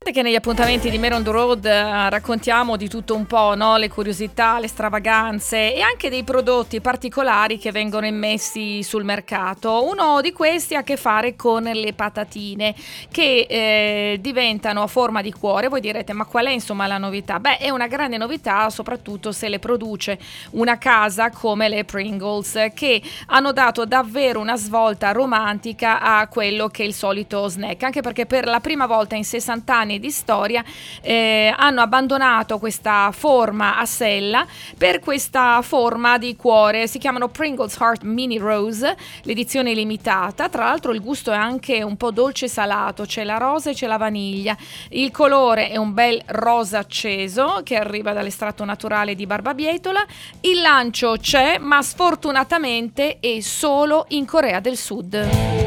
Che negli appuntamenti di Mare on the Road raccontiamo di tutto un po', no? Le curiosità, le stravaganze e anche dei prodotti particolari che vengono immessi sul mercato. Uno di questi ha a che fare con le patatine che diventano a forma di cuore. Voi direte, ma qual è insomma la novità? Beh, è una grande novità soprattutto se le produce una casa come le Pringles, che hanno dato davvero una svolta romantica a quello che è il solito snack, anche perché per la prima volta in 60 anni di storia hanno abbandonato questa forma a sella per questa forma di cuore. Si chiamano Pringles Heart Mini Rose, l'edizione limitata. Tra l'altro il gusto è anche un po' dolce salato, c'è la rosa e c'è la vaniglia. Il colore è un bel rosa acceso che arriva dall'estratto naturale di barbabietola. Il lancio c'è, ma sfortunatamente è solo in Corea del Sud.